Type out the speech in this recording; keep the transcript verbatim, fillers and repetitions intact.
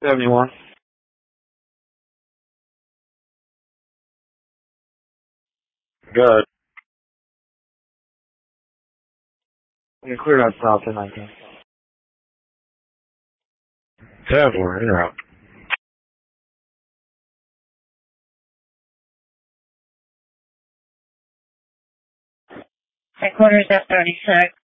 seventy-one. Good. You cleared out south in nineteen. ten four, interrupt. Headquarters F thirty-six.